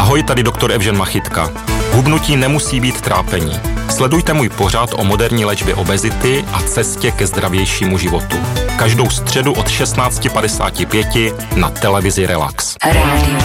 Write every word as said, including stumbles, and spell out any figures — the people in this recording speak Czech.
Ahoj, tady doktor Evžen Machytka. Hubnutí nemusí být trápení. Sledujte můj pořad o moderní léčbě obezity a cestě ke zdravějšímu životu. Každou středu od šestnáct padesát pět na televizi Relax. Rádio